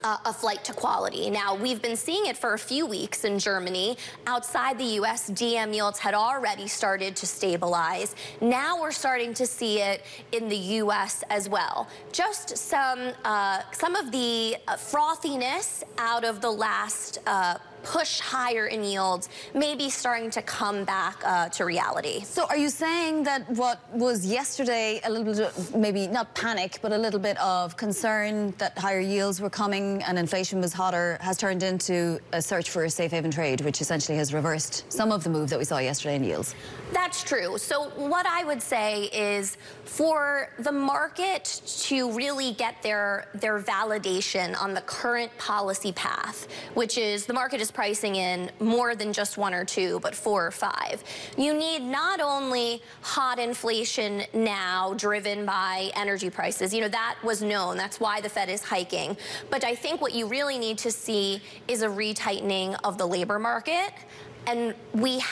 a flight to quality. Now, we've been seeing it for a few weeks in Germany. Outside the U.S., DM yields had already started to stabilize. Now we're starting to see it in the U.S. as well. Just some of the frothiness out of the last push higher in yields may be starting to come back to reality. So are you saying that what was yesterday a little bit, maybe not panic, but a little bit of concern that higher yields were coming and inflation was hotter has turned into a search for a safe haven trade, which essentially has reversed some of the move that we saw yesterday in yields? That's true. So what I would say is for the market to really get their validation on the current policy path, which is the market is pricing in more than just 1 or 2, but 4 or 5. You need not only hot inflation now driven by energy prices, you know, that was known, that's why the Fed is hiking, but I think what you really need to see is a retightening of the labor market, and we,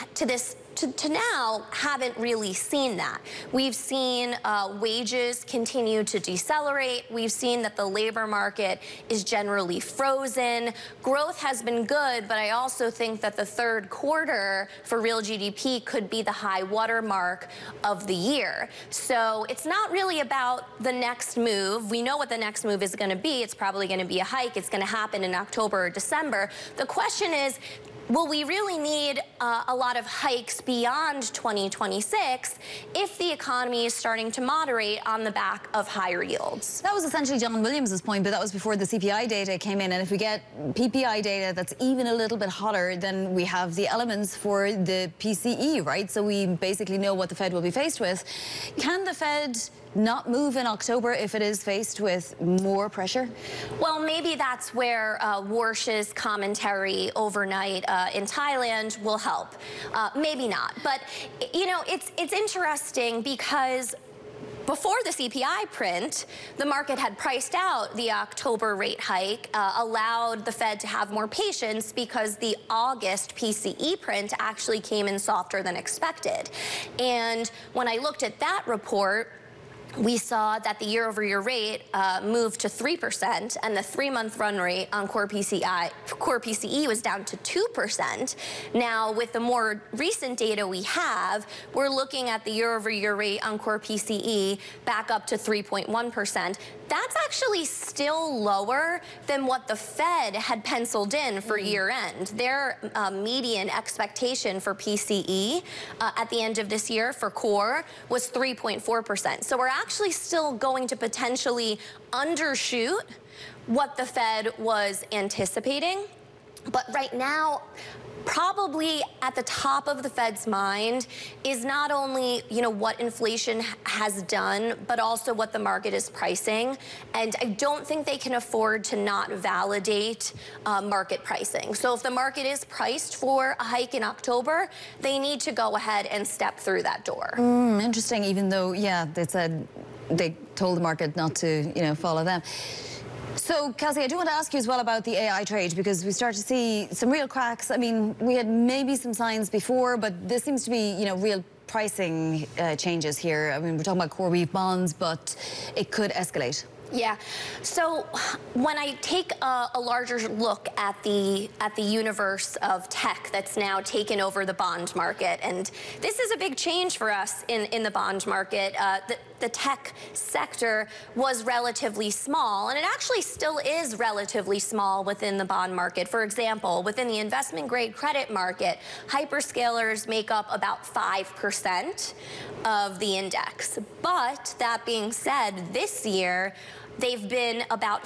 to now, haven't really seen that. We've seen wages continue to decelerate. We've seen that the labor market is generally frozen. Growth has been good, but I also think that the third quarter for real GDP could be the high water mark of the year. So it's not really about the next move. We know what the next move is going to be. It's probably going to be a hike. It's going to happen in October or December. The question is, will we really need a lot of hikes beyond 2026 if the economy is starting to moderate on the back of higher yields? That was essentially John Williams' point, but that was before the CPI data came in. And if we get PPI data that's even a little bit hotter, then we have the elements for the PCE, right? So we basically know what the Fed will be faced with. Can the Fed not move in October if it is faced with more pressure? Well, maybe that's where Warsh's commentary overnight in Thailand will help. Maybe not. But, you know, it's interesting because before the CPI print, the market had priced out the October rate hike, allowed the Fed to have more patience because the August PCE print actually came in softer than expected. And when I looked at that report, we saw that the year-over-year rate moved to 3%, and the 3-month run rate on core PCE was down to 2%. Now, with the more recent data we have, we're looking at the year-over-year rate on core PCE back up to 3.1%. That's actually still lower than what the Fed had penciled in for year-end. Their median expectation for PCE at the end of this year for core was 3.4%. So we're actually still going to potentially undershoot what the Fed was anticipating. But right now, probably at the top of the Fed's mind is not only, you know, what inflation has done, but also what the market is pricing. And I don't think they can afford to not validate market pricing. So if the market is priced for a hike in October, they need to go ahead and step through that door. Interesting, even though, yeah, they said they told the market not to, you know, follow them. So, Kelsey, I do want to ask you as well about the AI trade, because we start to see some real cracks. I mean, we had maybe some signs before, but there seems to be, you know, real pricing changes here. I mean, we're talking about CoreWeave bonds, but it could escalate. Yeah. So when I take a larger look at the universe of tech that's now taken over the bond market, and this is a big change for us in the bond market. The tech sector was relatively small, and it actually still is relatively small within the bond market. For example, within the investment grade credit market, hyperscalers make up about 5% of the index. But that being said, this year, they've been about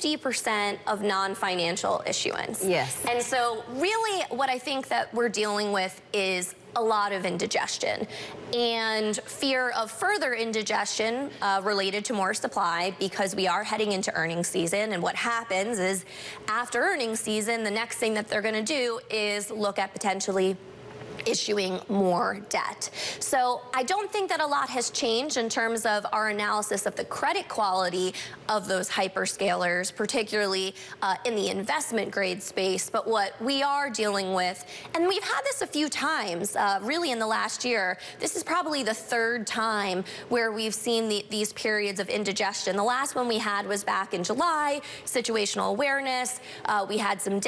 50% of non-financial issuance. Yes. And so really what I think that we're dealing with is a lot of indigestion and fear of further indigestion related to more supply, because we are heading into earnings season. And what happens is after earnings season, the next thing that they're going to do is look at potentially issuing more debt. So I don't think that a lot has changed in terms of our analysis of the credit quality of those hyperscalers, particularly in the investment grade space. But what we are dealing with, and we've had this a few times, really in the last year, this is probably the third time where we've seen these periods of indigestion. The last one we had was back in July, situational awareness. We had some